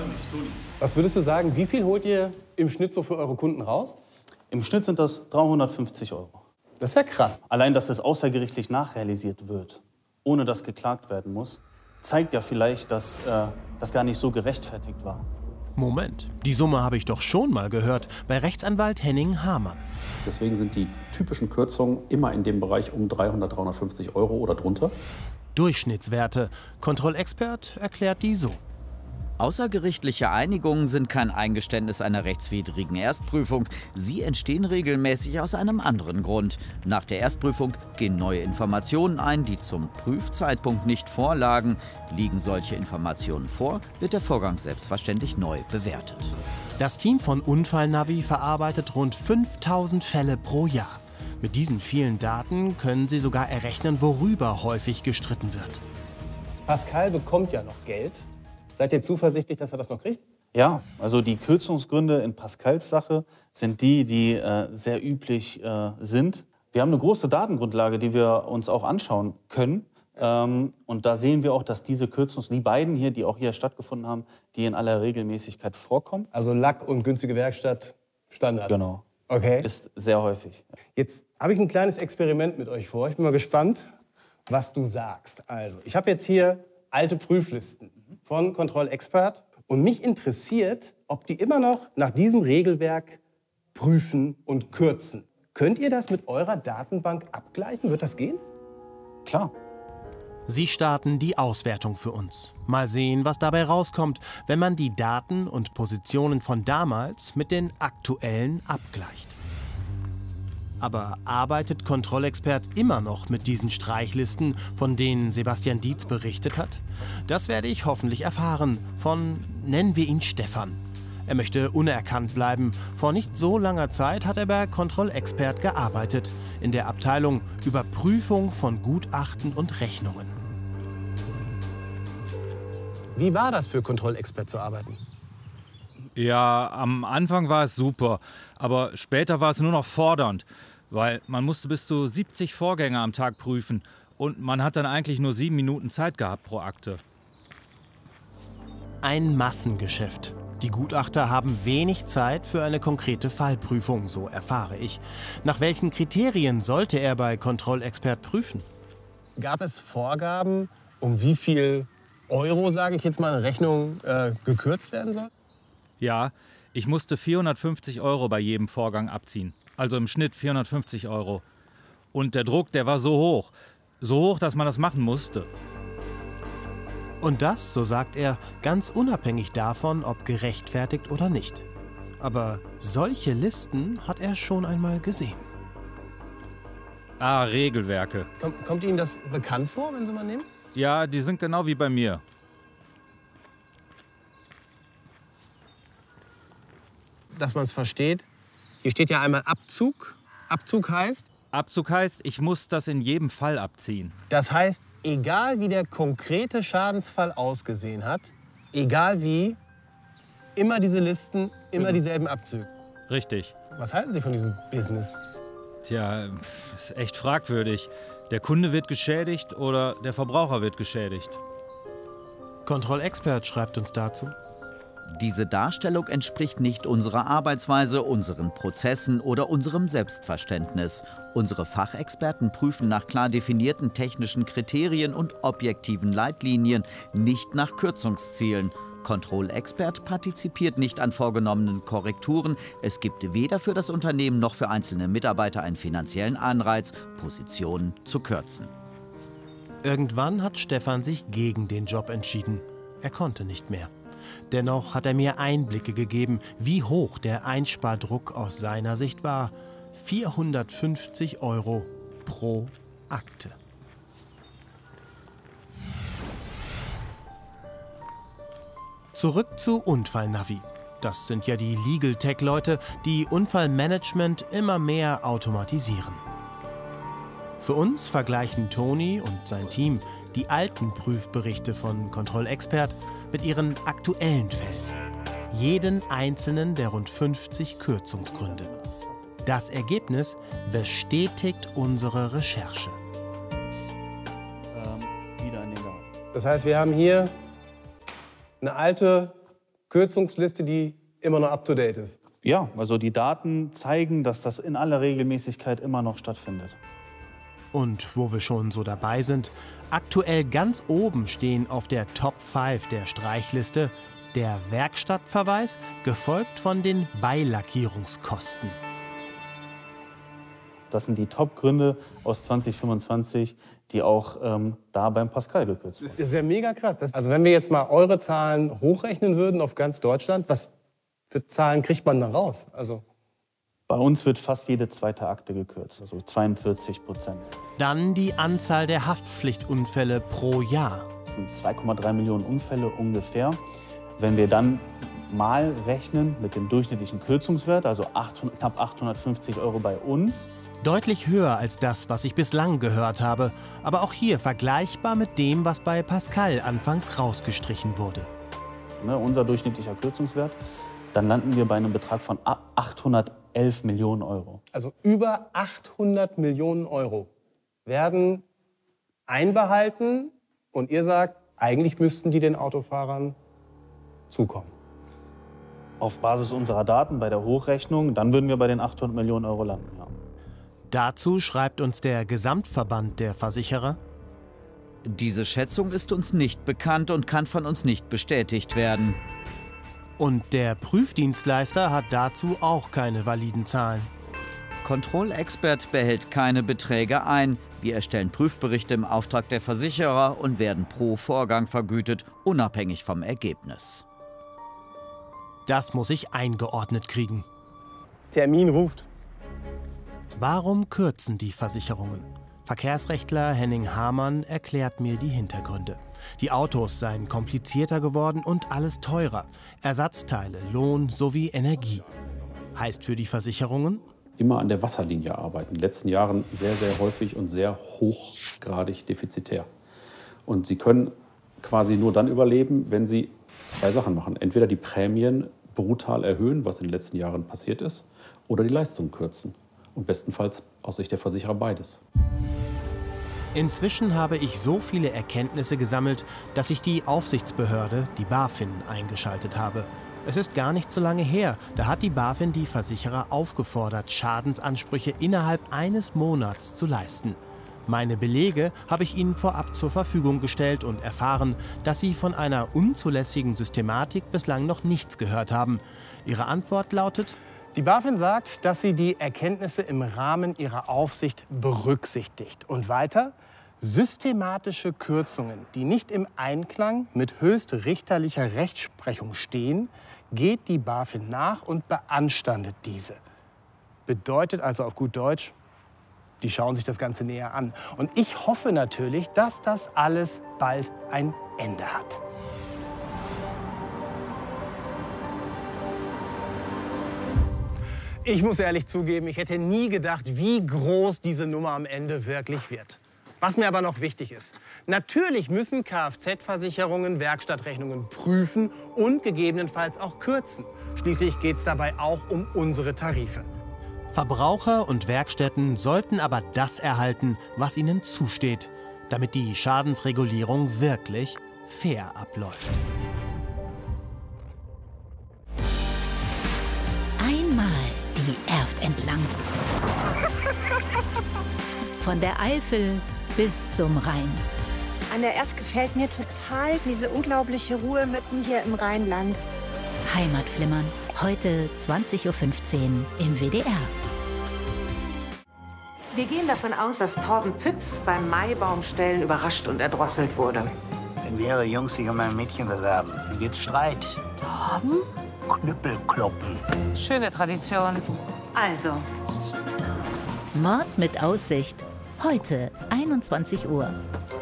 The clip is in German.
Was würdest du sagen, wie viel holt ihr im Schnitt so für eure Kunden raus? Im Schnitt sind das 350 €. Das ist ja krass. Allein, dass es außergerichtlich nachrealisiert wird, ohne dass geklagt werden muss, zeigt ja vielleicht, dass das gar nicht so gerechtfertigt war. Moment, die Summe habe ich doch schon mal gehört bei Rechtsanwalt Henning Hamann. Deswegen sind die typischen Kürzungen immer in dem Bereich um 300, 350 € oder drunter. Durchschnittswerte. Kontrollexpert erklärt die so. Außergerichtliche Einigungen sind kein Eingeständnis einer rechtswidrigen Erstprüfung. Sie entstehen regelmäßig aus einem anderen Grund. Nach der Erstprüfung gehen neue Informationen ein, die zum Prüfzeitpunkt nicht vorlagen. Liegen solche Informationen vor, wird der Vorgang selbstverständlich neu bewertet. Das Team von Unfallnavi verarbeitet rund 5000 Fälle pro Jahr. Mit diesen vielen Daten können sie sogar errechnen, worüber häufig gestritten wird. Pascal bekommt ja noch Geld. Seid ihr zuversichtlich, dass er das noch kriegt? Ja, also die Kürzungsgründe in Pascals Sache sind die sehr üblich sind. Wir haben eine große Datengrundlage, die wir uns auch anschauen können. Und da sehen wir auch, dass diese die beiden hier, die auch hier stattgefunden haben, die in aller Regelmäßigkeit vorkommen. Also Lack und günstige Werkstatt, Standard. Genau. Okay. Ist sehr häufig. Jetzt habe ich ein kleines Experiment mit euch vor. Ich bin mal gespannt, was du sagst. Also, ich habe jetzt hier alte Prüflisten von Kontrollexpert. Und mich interessiert, ob die immer noch nach diesem Regelwerk prüfen und kürzen. Könnt ihr das mit eurer Datenbank abgleichen? Wird das gehen? Klar. Sie starten die Auswertung für uns. Mal sehen, was dabei rauskommt, wenn man die Daten und Positionen von damals mit den aktuellen abgleicht. Aber arbeitet Kontrollexpert immer noch mit diesen Streichlisten, von denen Sebastian Dietz berichtet hat? Das werde ich hoffentlich erfahren von, nennen wir ihn Stefan. Er möchte unerkannt bleiben. Vor nicht so langer Zeit hat er bei Kontrollexpert gearbeitet, in der Abteilung Überprüfung von Gutachten und Rechnungen. Wie war das für Kontrollexpert zu arbeiten? Ja, am Anfang war es super, aber später war es nur noch fordernd, weil man musste bis zu 70 Vorgänge am Tag prüfen und man hat dann eigentlich nur 7 Minuten Zeit gehabt pro Akte. Ein Massengeschäft. Die Gutachter haben wenig Zeit für eine konkrete Fallprüfung, so erfahre ich. Nach welchen Kriterien sollte er bei Kontrollexpert prüfen? Gab es Vorgaben, um wie viel Euro, sage ich jetzt mal, eine Rechnung gekürzt werden soll? Ja, ich musste 450 € bei jedem Vorgang abziehen. Also im Schnitt 450 €. Und der Druck, der war so hoch, dass man das machen musste. Und das, so sagt er, ganz unabhängig davon, ob gerechtfertigt oder nicht. Aber solche Listen hat er schon einmal gesehen. Ah, Regelwerke. Kommt Ihnen das bekannt vor, wenn Sie mal nehmen? Ja, die sind genau wie bei mir. Dass man es versteht. Hier steht ja einmal Abzug. Abzug heißt? Abzug heißt, ich muss das in jedem Fall abziehen. Das heißt, egal wie der konkrete Schadensfall ausgesehen hat, egal wie, immer diese Listen, immer dieselben Abzüge. Richtig. Was halten Sie von diesem Business? Tja, ist echt fragwürdig. Der Kunde wird geschädigt oder der Verbraucher wird geschädigt. Kontrollexpert schreibt uns dazu: Diese Darstellung entspricht nicht unserer Arbeitsweise, unseren Prozessen oder unserem Selbstverständnis. Unsere Fachexperten prüfen nach klar definierten technischen Kriterien und objektiven Leitlinien, nicht nach Kürzungszielen. Kontrollexpert partizipiert nicht an vorgenommenen Korrekturen. Es gibt weder für das Unternehmen noch für einzelne Mitarbeiter einen finanziellen Anreiz, Positionen zu kürzen. Irgendwann hat Stefan sich gegen den Job entschieden. Er konnte nicht mehr. Dennoch hat er mir Einblicke gegeben, wie hoch der Einspardruck aus seiner Sicht war. 450 € pro Akte. Zurück zu Unfallnavi. Das sind ja die Legal Tech-Leute, die Unfallmanagement immer mehr automatisieren. Für uns vergleichen Toni und sein Team die alten Prüfberichte von Kontrollexpert mit ihren aktuellen Fällen. Jeden einzelnen der rund 50 Kürzungsgründe. Das Ergebnis bestätigt unsere Recherche. Wieder in den Garten. Das heißt, wir haben hier eine alte Kürzungsliste, die immer noch up-to-date ist. Ja, also die Daten zeigen, dass das in aller Regelmäßigkeit immer noch stattfindet. Und wo wir schon so dabei sind, aktuell ganz oben stehen auf der Top 5 der Streichliste der Werkstattverweis, gefolgt von den Beilackierungskosten. Das sind die Top-Gründe aus 2025, die auch da beim Pascal gekürzt wurden. Das ist ja mega krass. Also wenn wir jetzt mal eure Zahlen hochrechnen würden auf ganz Deutschland, was für Zahlen kriegt man da raus? Also Bei uns wird fast jede zweite Akte gekürzt, also 42%. Dann die Anzahl der Haftpflichtunfälle pro Jahr. Das sind 2,3 Millionen Unfälle ungefähr. Wenn wir dann mal rechnen mit dem durchschnittlichen Kürzungswert, also knapp 850 € bei uns. Deutlich höher als das, was ich bislang gehört habe, aber auch hier vergleichbar mit dem, was bei Pascal anfangs rausgestrichen wurde. Unser durchschnittlicher Kürzungswert, dann landen wir bei einem Betrag von 811 Millionen €. Also über 800 Millionen € werden einbehalten und ihr sagt, eigentlich müssten die den Autofahrern zukommen. Auf Basis unserer Daten bei der Hochrechnung, dann würden wir bei den 800 Millionen € landen. Ja. Dazu schreibt uns der Gesamtverband der Versicherer: Diese Schätzung ist uns nicht bekannt und kann von uns nicht bestätigt werden. Und der Prüfdienstleister hat dazu auch keine validen Zahlen. Control Expert behält keine Beträge ein. Wir erstellen Prüfberichte im Auftrag der Versicherer und werden pro Vorgang vergütet, unabhängig vom Ergebnis. Das muss ich eingeordnet kriegen. Termin ruft. Warum kürzen die Versicherungen? Verkehrsrechtler Henning Hamann erklärt mir die Hintergründe. Die Autos seien komplizierter geworden und alles teurer. Ersatzteile, Lohn sowie Energie. Heißt für die Versicherungen: Immer an der Wasserlinie arbeiten. In den letzten Jahren sehr, sehr häufig und sehr hochgradig defizitär. Und sie können quasi nur dann überleben, wenn sie zwei Sachen machen. Entweder die Prämien brutal erhöhen, was in den letzten Jahren passiert ist, oder die Leistung kürzen. Und bestenfalls aus Sicht der Versicherer beides. Inzwischen habe ich so viele Erkenntnisse gesammelt, dass ich die Aufsichtsbehörde, die BaFin, eingeschaltet habe. Es ist gar nicht so lange her, da hat die BaFin die Versicherer aufgefordert, Schadensansprüche innerhalb eines Monats zu leisten. Meine Belege habe ich ihnen vorab zur Verfügung gestellt und erfahren, dass sie von einer unzulässigen Systematik bislang noch nichts gehört haben. Ihre Antwort lautet: Die BaFin sagt, dass sie die Erkenntnisse im Rahmen ihrer Aufsicht berücksichtigt. Und weiter: Systematische Kürzungen, die nicht im Einklang mit höchstrichterlicher Rechtsprechung stehen, geht die BaFin nach und beanstandet diese. Bedeutet also auf gut Deutsch, die schauen sich das Ganze näher an. Und ich hoffe natürlich, dass das alles bald ein Ende hat. Ich muss ehrlich zugeben, ich hätte nie gedacht, wie groß diese Nummer am Ende wirklich wird. Was mir aber noch wichtig ist: Natürlich müssen Kfz-Versicherungen Werkstattrechnungen prüfen und gegebenenfalls auch kürzen. Schließlich geht es dabei auch um unsere Tarife. Verbraucher und Werkstätten sollten aber das erhalten, was ihnen zusteht, damit die Schadensregulierung wirklich fair abläuft. Einmal die Erft entlang. Von der Eifel bis zum Rhein. An der Erft gefällt mir total diese unglaubliche Ruhe mitten hier im Rheinland. Heimatflimmern. Heute 20:15 Uhr im WDR. Wir gehen davon aus, dass Torben Pütz beim Maibaumstellen überrascht und erdrosselt wurde. Wenn mehrere Jungs sich um ein Mädchen bewerben, dann gibt's Streit. Torben? Knüppelkloppen. Schöne Tradition. Also. Mord mit Aussicht. Heute 21 Uhr.